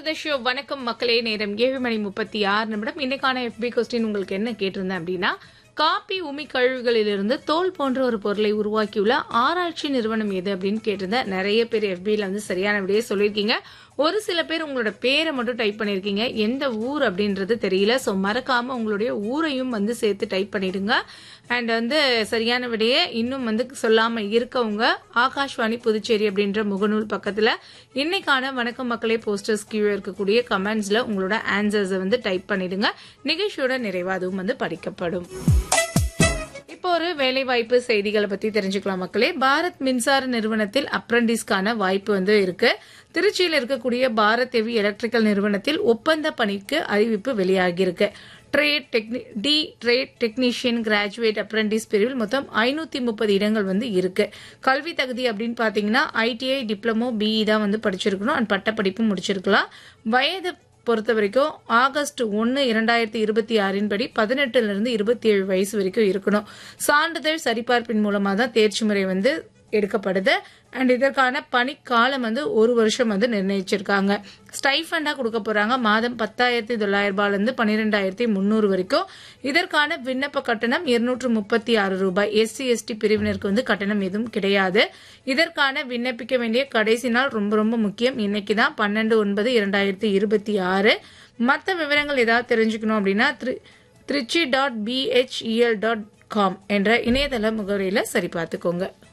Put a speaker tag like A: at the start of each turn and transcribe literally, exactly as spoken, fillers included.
A: The show. வணக்கம் மக்களே. நேரம் ஏழு மணி முப்பத்தி ஆறு நிமிடம். இன்னைக்கான எஃபி கொஸ்டின் உங்களுக்கு என்ன கேட்டிருந்தேன் அப்படின்னா, காபி உமி கழிவுகளிலிருந்து தோல் போன்ற ஒரு பொருளை உருவாக்கியுள்ள ஆராய்ச்சி நிறுவனம் எது அப்படின்னு கேட்டிருந்தேன். நிறைய பேர் எஃபில வந்து சரியான விடையே சொல்லியிருக்கீங்க. ஒரு சில பேர் உங்களோட பேரை மட்டும் டைப் பண்ணிருக்கீங்க, எந்த ஊர் அப்படின்றது தெரியல. ஸோ மறக்காம உங்களுடைய ஊரையும் வந்து சேர்த்து டைப் பண்ணிடுங்க. அண்ட் வந்து சரியான விடையே இன்னும் வந்து சொல்லாம இருக்கவங்க ஆகாஷ்வாணி புதுச்சேரி அப்படின்ற முகநூல் பக்கத்துல இன்னைக்கான வணக்கம் மக்களே போஸ்டர்ஸ் கீழே இருக்கக்கூடிய கமெண்ட்ஸ்ல உங்களோட ஆன்சர்ஸை வந்து டைப் பண்ணிடுங்க. நிகழ்ச்சியோட நிறைவா அதுவும் வந்து படிக்கப்படும். இப்போ ஒரு வேலைவாய்ப்பு செய்திகளை பத்தி தெரிஞ்சுக்கலாம் மக்களே. பாரத் மின்சார நிறுவனத்தில் அப்ரண்டிஸ்கான வாய்ப்பு வந்து இருக்கு. திருச்சியில் இருக்கக்கூடிய பாரத் ஹெவி எலக்ட்ரிக்கல் நிறுவனத்தில் ஒப்பந்த பணிக்கு அறிவிப்பு வெளியாகியிருக்கு. Trade Dekhni D trade technician graduate apprentice பிரிவில் மொத்தம் ஐநூத்தி முப்பது இடங்கள் வந்து இருக்கு. கல்வி தகுதி அப்படின்னு பாத்தீங்கன்னா ஐடிஐ, டிப்ளமோ, பிஇ தான் வந்து படிச்சிருக்கணும். அண்ட் பட்டப்படிப்பு முடிச்சிருக்கலாம். வயது பொறுத்த வரைக்கும் ஆகஸ்ட் ஒன்னு இரண்டாயிரத்தி இருபத்தி ஆறின் படி பதினெட்டுல இருந்து இருபத்தி ஏழு வயசு வரைக்கும் இருக்கணும். சான்றிதழ் சரிபார்ப்பின் மூலமா தான் தேர்ச்சி முறை வந்து எடுக்கப்படுது. அண்ட் இதற்கான பணிக்காலம் வந்து ஒரு வருஷம் வந்து நிர்ணயிச்சிருக்காங்க. ஸ்டைஃபண்டா கொடுக்க போறாங்க. மாதம் பத்தாயிரத்தி தொள்ளாயிரம் ரூபாயில இருந்து பன்னிரெண்டாயிரத்தி முன்னூறு வரைக்கும். இதற்கான விண்ணப்ப கட்டணம் இருநூற்று முப்பத்தி ஆறு ரூபாய். எஸ்சி எஸ்டி பிரிவினருக்கு வந்து கட்டணம் எதுவும் கிடையாது. இதற்கான விண்ணப்பிக்க வேண்டிய கடைசி நாள் ரொம்ப ரொம்ப முக்கியம். இன்னைக்கு தான் பன்னெண்டு ஒன்பது இரண்டாயிரத்தி இருபத்தி ஆறு. மற்ற விவரங்கள் ஏதாவது தெரிஞ்சுக்கணும் அப்படின்னா Trichy dot BHEL dot com என்ற இணையதள முகவரியில சரி பார்த்துக்கோங்க.